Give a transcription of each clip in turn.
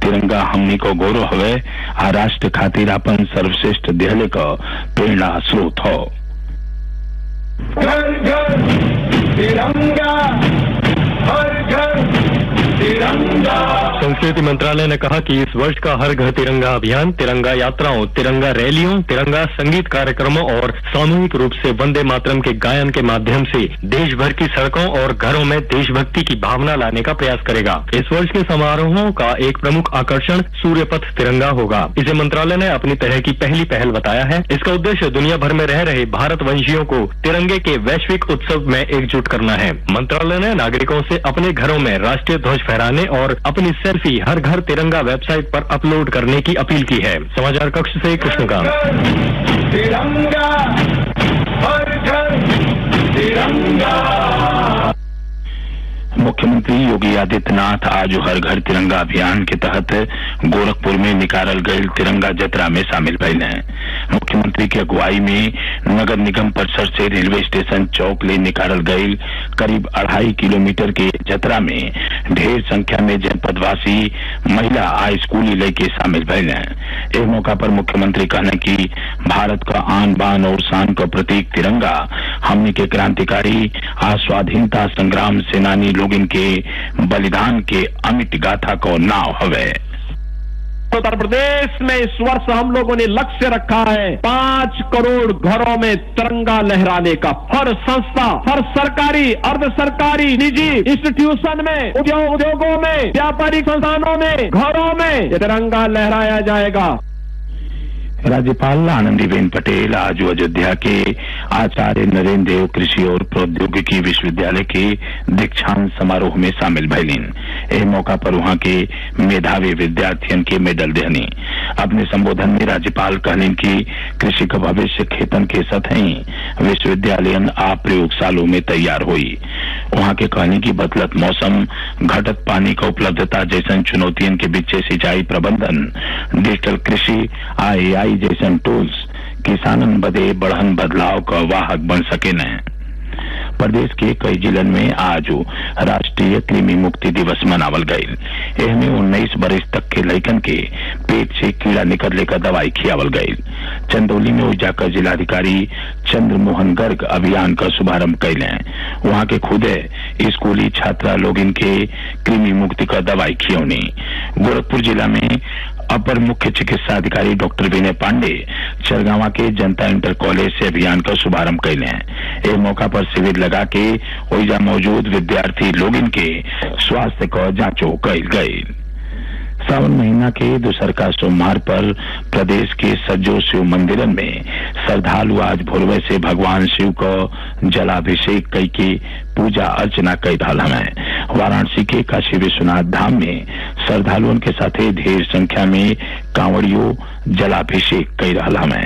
तिरंगा हमनी को गौरव हवे आ राष्ट्र खातिर अपन सर्वश्रेष्ठ दिहले क प्रेरणा स्रोत हो। घर घर तिरंगा, हर घर तिरंगा। संस्कृति मंत्रालय ने कहा कि इस वर्ष का हर घर तिरंगा अभियान तिरंगा यात्राओं, तिरंगा रैलियों, तिरंगा संगीत कार्यक्रमों और सामूहिक रूप से वंदे मातरम के गायन के माध्यम से देश भर की सड़कों और घरों में देशभक्ति की भावना लाने का प्रयास करेगा। इस वर्ष के समारोहों का एक प्रमुख आकर्षण सूर्य पथ तिरंगा होगा। इसे मंत्रालय ने अपनी तरह की पहली पहल बताया है। इसका उद्देश्य दुनिया भर में रह रहे भारतवंशियों को तिरंगे के वैश्विक उत्सव में एकजुट करना है। मंत्रालय ने नागरिकों से अपने घरों में राष्ट्रीय ध्वज फहराने और अपनी सेल्फी हर घर तिरंगा वेबसाइट पर अपलोड करने की अपील की है। समाचार कक्ष से कृष्णकांत। तिरंगा, हर घर तिरंगा। मुख्यमंत्री योगी आदित्यनाथ आज हर घर तिरंगा अभियान के तहत गोरखपुर में निकालल गई तिरंगा जतरा में शामिल भइल हैं। मुख्यमंत्री की अगुवाई में नगर निगम परिसर से रेलवे स्टेशन चौक ले निकालल गई करीब 2.5 किलोमीटर के जतरा में ढेर संख्या में जनपदवासी महिला आ स्कूली लड़के शामिल भइल हैं। इस मौका पर मुख्यमंत्री कहने की भारत का आन बान और शान का प्रतीक तिरंगा हमनी के क्रांतिकारी आ स्वाधीनता संग्राम सेनानी लोग इनके बलिदान के अमिट गाथा को नाव हवे। उत्तर प्रदेश में इस वर्ष हम लोगों ने लक्ष्य रखा है 5 करोड़ घरों में तिरंगा लहराने का। हर संस्था, हर सरकारी, अर्ध सरकारी, निजी इंस्टीट्यूशन में, उद्योगों में, व्यापारिक संस्थानों में, घरों में तिरंगा लहराया जाएगा। राज्यपाल आनंदीबेन पटेल आज अयोध्या के आचार्य नरेंद्र देव कृषि और प्रौद्योगिकी विश्वविद्यालय के दीक्षांत समारोह में शामिल भइलीन। एह मौका पर वहां के मेधावी विद्यार्थियों के मेडल देहनी। अपने संबोधन में राज्यपाल कहलीन कि कृषि का भविष्य खेतन के सतही विश्वविद्यालयन आ प्रयोगशालों में तैयार हुई। वहां के कहनी की बदलत मौसम, घटत पानी का उपलब्धता जैसन चुनौतियों के बीच सिंचाई प्रबंधन, डिजिटल कृषि, AI जैसन टूल्स किसानन बदे बढ़न बदलाव का वाहक बन सके न। प्रदेश के कई जिलन में आज राष्ट्रीय कृमि मुक्ति दिवस मनावल गयी। एहमे 19 बरस तक के लइकन के पेट से कीड़ा निकलने का दवाई खियावल गयी। चंदौली में ऊर्जा का जिलाधिकारी चंद्रमोहन गर्ग अभियान का शुभारंभ कैले। वहां के खुदे स्कूली छात्रा लोग इनके कृमि मुक्ति का दवाई खियौनी। गोरखपुर जिला में अपर मुख्य चिकित्सा अधिकारी डॉक्टर विनय पांडे चरगावा के जनता इंटर कॉलेज से अभियान का शुभारंभ कैले हैं। इस मौका पर शिविर लगा के ओइजा मौजूद विद्यार्थी लोग इनके स्वास्थ्य का जांचो कैल गयी। सावन महीना के दूसरका सोमवार पर प्रदेश के सज्जो शिव मंदिरन में श्रद्धालु आज भोरवे से भगवान शिव को जलाभिषेक कई के पूजा अर्चना कई रहा है। वाराणसी के काशी विश्वनाथ धाम में श्रद्धालुओं के साथ ढेर संख्या में कांवड़ियों जलाभिषेक कई रहा है।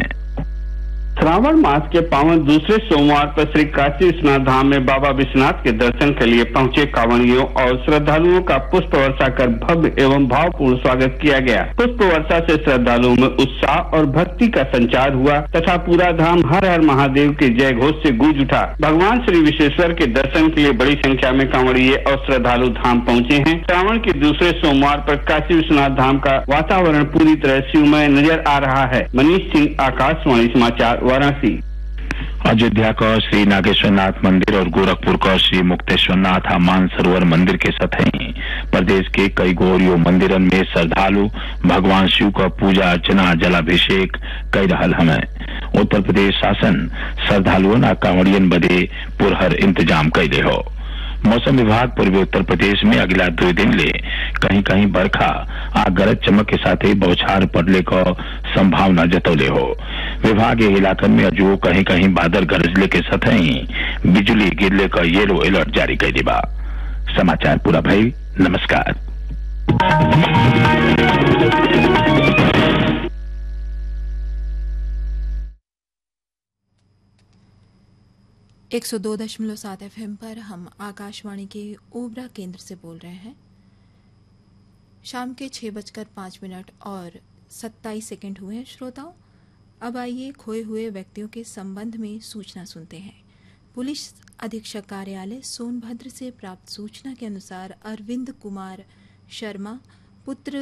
श्रावण मास के पावन दूसरे सोमवार पर श्री काशी विश्वनाथ धाम में बाबा विश्वनाथ के दर्शन के लिए पहुंचे कांवड़ियों और श्रद्धालुओं का पुष्प वर्षा कर भव्य एवं भावपूर्ण स्वागत किया गया। पुष्प वर्षा से श्रद्धालुओं में उत्साह और भक्ति का संचार हुआ तथा पूरा धाम हर हर महादेव के जय घोष से गूंज उठा। भगवान श्री विश्वेश्वर के दर्शन के लिए बड़ी संख्या में कांवड़िये और श्रद्धालु धाम पहुंचे हैं। श्रावण के दूसरे सोमवार पर काशी विश्वनाथ धाम का वातावरण पूरी तरह शिवमय नजर आ रहा है। मनीष सिंह, आकाशवाणी समाचार, वाराणसी। अयोध्या का श्री नागेश्वरनाथ मंदिर और गोरखपुर का श्री मुक्तेश्वरनाथ मानसरोवर मंदिर के सतही प्रदेश के कई गौरियों मंदिरन में श्रद्धालु भगवान शिव का पूजा अर्चना जलाभिषेक कई रहल हमें। उत्तर प्रदेश शासन श्रद्धालुओं ना कांवड़ियन बदे पुरहर इंतजाम कैले हो। मौसम विभाग पूर्वी उत्तर प्रदेश में अगला 2 दिन ले कहीं कहीं बरखा आ गरज चमक के साथ ही बौछार पड़ने का संभावना जतौले हो। विभाग ये इलाकन में अजो कहीं कहीं बादल गरजले के साथ ही बिजली गिरले का येलो अलर्ट जारी कर दिबा। समाचार पूरा भई। नमस्कार। 102.7 FM पर हम आकाशवाणी के ओबरा केंद्र से बोल रहे हैं। शाम के 6:05 और 27 सेकंड हुए हैं श्रोताओं। अब आइए खोए हुए व्यक्तियों के संबंध में सूचना सुनते हैं। पुलिस अधीक्षक कार्यालय सोनभद्र से प्राप्त सूचना के अनुसार अरविंद कुमार शर्मा पुत्र